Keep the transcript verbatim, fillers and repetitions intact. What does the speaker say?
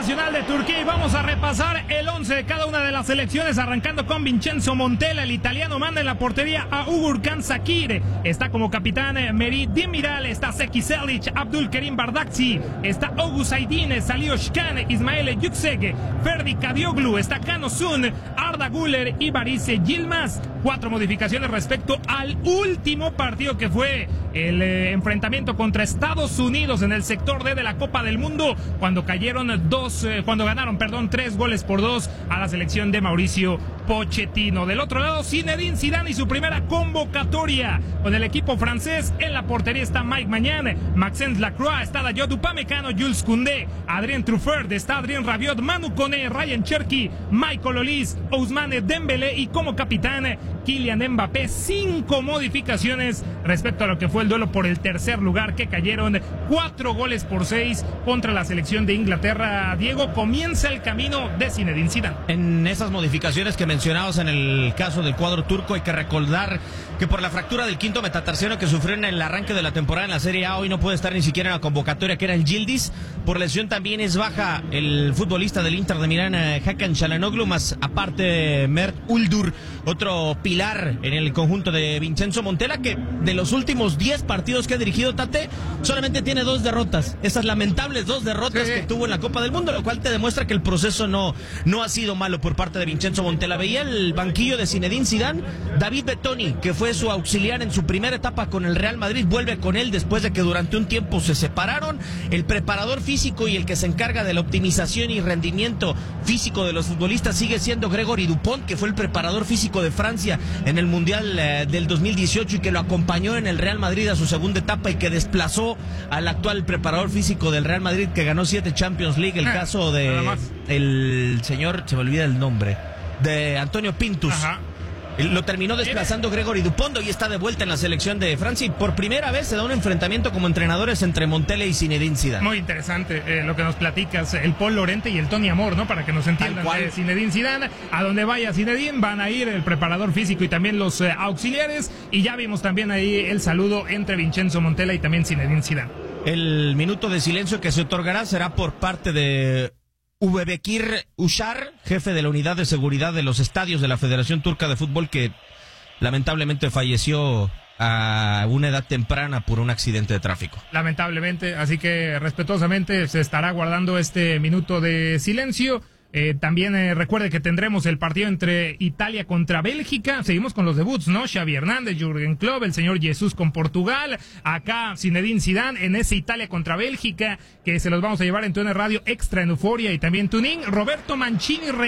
nacional de Turquía y vamos a repasar el once de cada una de las selecciones, arrancando con Vincenzo Montella. El italiano manda en la portería a Uğurcan Sakir, está como capitán Merih Demiral, está Seki Selic, Abdülkerim Bardakçı, está Oğuz Aydin, Salih Özcan, Ismail Yüksek, Ferdi Kadioglu, está Can Osun, Arda Güler y Barış Yilmaz. Cuatro modificaciones respecto al último partido que fue el eh, enfrentamiento contra Estados Unidos en el sector D de la Copa del Mundo, cuando cayeron dos, eh, cuando ganaron, perdón, tres goles por dos a la selección de Mauricio Pochettino. Del otro lado, Zinedine Zidane y su primera convocatoria con el equipo francés. En la portería está Mike Maignan, Maxence Lacroix, está Dayot Upamecano, Jules Koundé, Adrien Truffert, está Adrien Rabiot, Manu Koné, Ryan Cherki, Michael Olise, Ousmane Dembélé y como capitán Kylian Mbappé. Cinco modificaciones respecto a lo que fue el duelo por el tercer lugar, que cayeron cuatro goles por seis contra la selección de Inglaterra. Diego, comienza el camino de Zinedine Zidane. En esas modificaciones que mencionabas en el caso del cuadro turco, hay que recordar que por la fractura del quinto metatarsiano que sufrió en el arranque de la temporada en la Serie A, hoy no puede estar ni siquiera en la convocatoria, que era el Yildiz. Por lesión también es baja el futbolista del Inter de Milán, Hakan Çalhanoğlu, más aparte Mert Uldur, otro pilar en el conjunto de Vincenzo Montella, que de los últimos diez partidos que ha dirigido Tate, solamente tiene dos derrotas. Esas lamentables dos derrotas sí. que tuvo en la Copa del Mundo, lo cual te demuestra que el proceso no, no ha sido malo por parte de Vincenzo Montella. Veía el banquillo de Zinedine Zidane, David Bettoni, que fue su auxiliar en su primera etapa con el Real Madrid, vuelve con él después de que durante un tiempo se separaron. El preparador físico y el que se encarga de la optimización y rendimiento físico de los futbolistas sigue siendo Gregory Dupont, que fue el preparador físico de Francia en el Mundial eh, del dos mil dieciocho y que lo acompañó en el Real Madrid a su segunda etapa y que desplazó al actual preparador físico del Real Madrid, que ganó siete Champions League. El eh, caso de el señor, se me olvida el nombre, de Antonio Pintus. Ajá. Lo terminó desplazando Gregory Dupont y está de vuelta en la selección de Francia, y por primera vez se da un enfrentamiento como entrenadores entre Montella y Zinedine Zidane. Muy interesante eh, lo que nos platicas, el Paul Lorente y el Tony Amor, ¿no? Para que nos entiendan. Eh, Zinedine Zidane, a donde vaya Zinedine van a ir el preparador físico y también los eh, auxiliares, y ya vimos también ahí el saludo entre Vincenzo Montella y también Zinedine Zidane. El minuto de silencio que se otorgará será por parte de Ubekir Ushar, jefe de la unidad de seguridad de los estadios de la Federación Turca de Fútbol, que lamentablemente falleció a una edad temprana por un accidente de tráfico. Lamentablemente, así que respetuosamente se estará guardando este minuto de silencio. Eh, también eh, recuerde que tendremos el partido entre Italia contra Bélgica. Seguimos con los debuts, ¿no? Xavi Hernández, Jürgen Klopp, el señor Jesús con Portugal. Acá Zinedine Zidane en ese Italia contra Bélgica, que se los vamos a llevar en T U N Radio Extra, en Euforia y también Tuning. Roberto Mancini